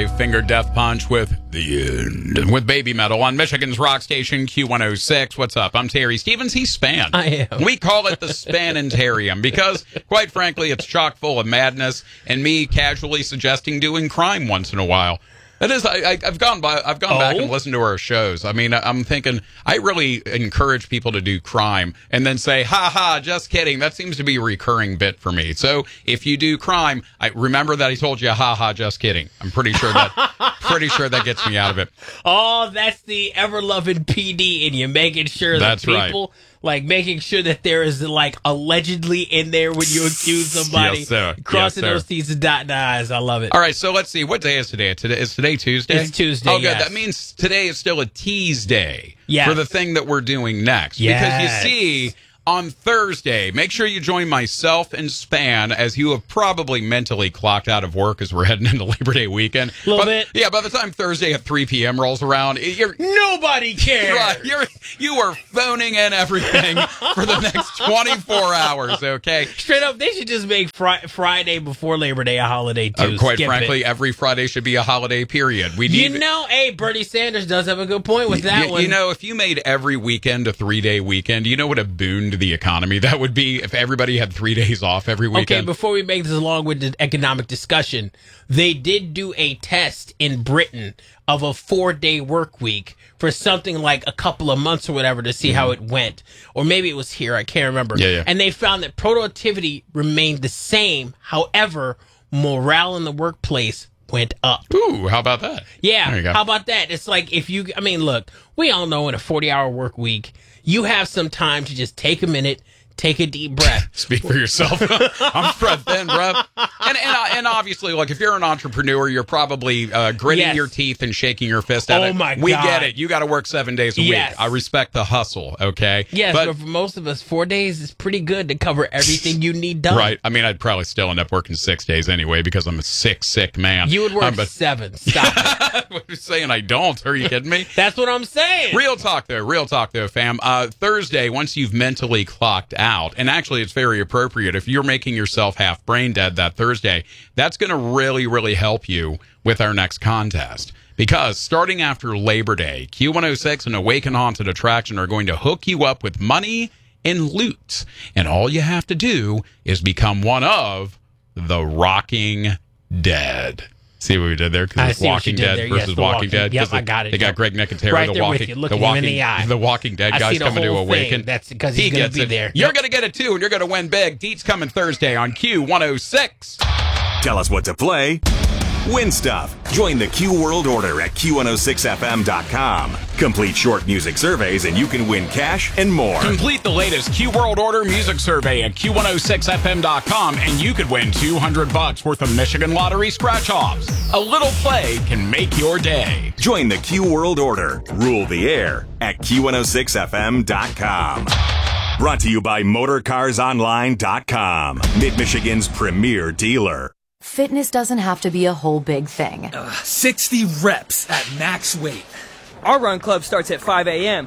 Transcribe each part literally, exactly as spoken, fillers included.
Five Finger Death Punch with The End. With Baby Metal on Michigan's rock station Q one oh six. What's up? I'm Terry Stevens. He's Span. I am. We call it the Spanentarium because, quite frankly, it's chock full of madness and me casually suggesting doing crime once in a while. That is, I, I, I've gone by, I've gone Oh? back and listened to our shows. I mean, I'm thinking I really encourage people to do crime and then say, "Ha ha, just kidding." That seems to be a recurring bit for me. So if you do crime, I remember that I told you, "Ha ha, just kidding." I'm pretty sure that, pretty sure that gets me out of it. Oh, that's the ever-loving P D in you, making sure that That's right. people, like, making sure that there is, like, allegedly in there when you accuse somebody. Yes, sir. Crossing Yes, sir. those T's and dotting the I's. I love it. All right, so let's see. What day is today? Today is today Tuesday? It's Tuesday, Oh, good. yes. That means today is still a tease day Yes. for the thing that we're doing next. Yes. Because you see, on Thursday, make sure you join myself and Span, as you have probably mentally clocked out of work as we're heading into Labor Day weekend. Little But- bit. Yeah, by the time Thursday at three p.m. rolls around, you're... Nobody cares. Right, you're you are phoning in everything for the next twenty-four hours, okay? Straight up, they should just make fri- Friday before Labor Day a holiday, too. Uh, quite Skip frankly, it. every Friday should be a holiday period. We You need know, hey, Bernie Sanders does have a good point with that you, one. you know, if you made every weekend a three-day weekend, you know what a boon to the economy that would be if everybody had three days off every Okay, weekend. before we make this along with the economic discussion, they did do a test in Britain of a four-day work week for something like a couple of months or whatever to see how it went. Or maybe it was here, I can't remember. Yeah, yeah. And they found that productivity remained the same. However, morale in the workplace went up. Ooh, how about that? Yeah, There you go. how about that? It's like if you, I mean, look, we all know in a forty-hour work week, you have some time to just take a minute, take a deep breath. Speak for yourself. I'm spread thin, bro. And, and, uh, and obviously, look, if you're an entrepreneur, you're probably uh, gritting Yes. your teeth and shaking your fist at Oh, it. my We God. get it. You got to work seven days a Yes. week. I respect the hustle, okay? Yes, but, but, for most of us, four days is pretty good to cover everything you need done. right. I mean, I'd probably still end up working six days anyway because I'm a sick, sick man. You would work Um, but seven. Stop it. what are you saying? I don't. Are you kidding me? That's what I'm saying. Real talk, though. Real talk, though, fam. Uh, Thursday, once you've mentally clocked out, and actually it's very appropriate, if you're making yourself half brain dead that Thursday, that's going to really, really help you with our next contest. Because starting after Labor Day, Q one oh six and Awaken Haunted Attraction are going to hook you up with money and loot. And all you have to do is become one of the Rocking Dead. See what we did there? I Because it's see what you Walking did Dead there. versus Yes, the Walking Walking- Dead. yep, 'cause I they- got it. They got Yep. Greg Nicotero, Right the there with Walking, you, the looking him in Walking, the eye. the Walking Dead I guys see the coming to whole Awaken. thing. That's because He he's going gets to be it. there. You're Yep. going to get it too, and you're going to win big. Deets coming Thursday on Q one oh six. Tell us what to play. Win stuff. Join the Q World Order at Q one oh six F M dot com. Complete short music surveys and you can win cash and more. Complete the latest Q World Order music survey at Q one oh six F M dot com, and you could win two hundred bucks worth of Michigan Lottery scratch-offs. A little play can make your day. Join the Q World Order. Rule the air at Q one oh six F M dot com. Brought to you by Motor Cars Online dot com. Mid-Michigan's premier dealer. Fitness doesn't have to be a whole big thing. sixty reps at max weight. Our run club starts at five a.m.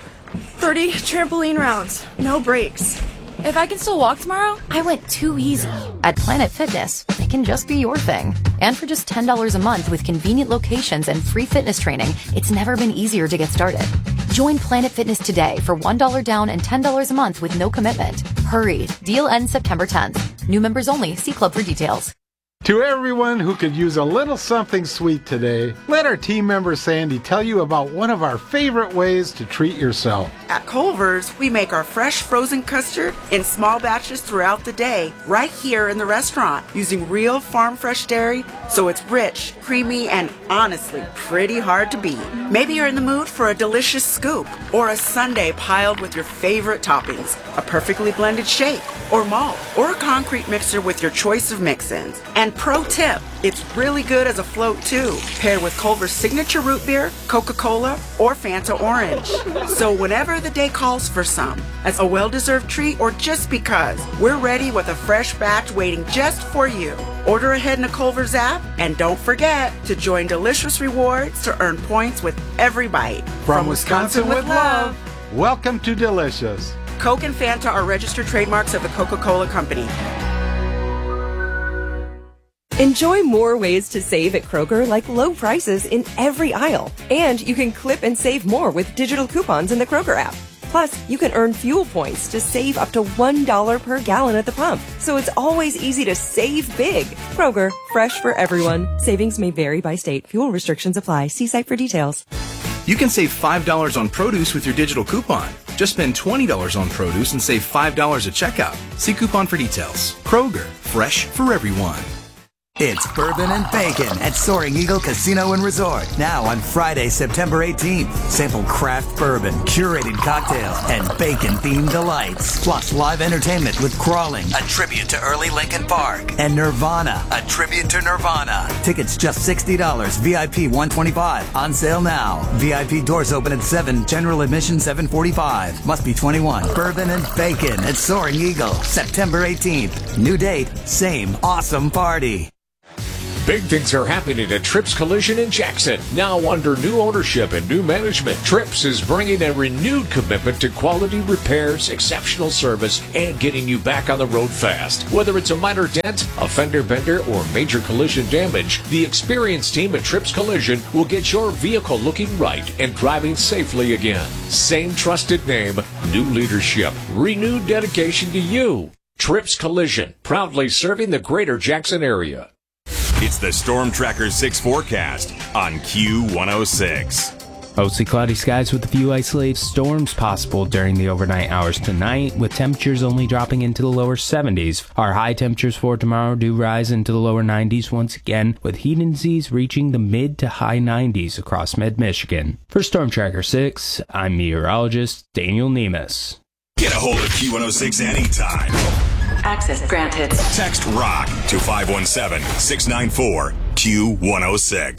thirty trampoline rounds, no breaks. If I can still walk tomorrow, I went too easy. At Planet Fitness, it can just be your thing. And for just ten dollars a month with convenient locations and free fitness training, it's never been easier to get started. Join Planet Fitness today for one dollar down and ten dollars a month with no commitment. Hurry. Deal ends September tenth. New members only. See club for details. To everyone who could use a little something sweet today, let our team member Sandy tell you about one of our favorite ways to treat yourself. At Culver's, we make our fresh frozen custard in small batches throughout the day, right here in the restaurant, using real farm fresh dairy, so it's rich, creamy, and honestly pretty hard to beat. Maybe you're in the mood for a delicious scoop, or a sundae piled with your favorite toppings, a perfectly blended shake, or malt, or a concrete mixer with your choice of mix-ins. And pro tip, it's really good as a float too, paired with Culver's signature root beer, Coca-Cola, or Fanta Orange. So whenever the day calls for some, as a well-deserved treat or just because, we're ready with a fresh batch waiting just for you. Order ahead in the Culver's app, and don't forget to join Delicious Rewards to earn points with every bite. From, Wisconsin, with love, welcome to Delicious. Coke and Fanta are registered trademarks of the Coca-Cola Company. Enjoy more ways to save at Kroger, like low prices in every aisle. And you can clip and save more with digital coupons in the Kroger app. Plus, you can earn fuel points to save up to one dollar per gallon at the pump. So it's always easy to save big. Kroger, fresh for everyone. Savings may vary by state. Fuel restrictions apply. See site for details. You can save five dollars on produce with your digital coupon. Just spend twenty dollars on produce and save five dollars at checkout. See coupon for details. Kroger, fresh for everyone. It's Bourbon and Bacon at Soaring Eagle Casino and Resort. Now on Friday, September eighteenth. Sample craft bourbon, curated cocktails, and bacon-themed delights. Plus live entertainment with Crawling, a tribute to early Linkin Park, and Nirvana, a tribute to Nirvana. Tickets just sixty dollars, V I P one hundred twenty-five dollars. On sale now. V I P doors open at seven, general admission seven forty-five. Must be twenty-one. Bourbon and Bacon at Soaring Eagle, September eighteenth. New date, same awesome party. Big things are happening at Trips Collision in Jackson. Now under new ownership and new management, Trips is bringing a renewed commitment to quality repairs, exceptional service, and getting you back on the road fast. Whether it's a minor dent, a fender bender, or major collision damage, the experienced team at Trips Collision will get your vehicle looking right and driving safely again. Same trusted name, new leadership, renewed dedication to you. Trips Collision, proudly serving the greater Jackson area. It's the Storm Tracker six forecast on Q one oh six. Mostly cloudy skies with a few isolated storms possible during the overnight hours tonight, with temperatures only dropping into the lower seventies. Our high temperatures for tomorrow do rise into the lower nineties once again, with heat indices reaching the mid to high nineties across mid-Michigan. For Storm Tracker six, I'm meteorologist Daniel Nemus. Get a hold of Q one oh six anytime. Access granted. Text ROCK to five one seven, six nine four, Q one oh six.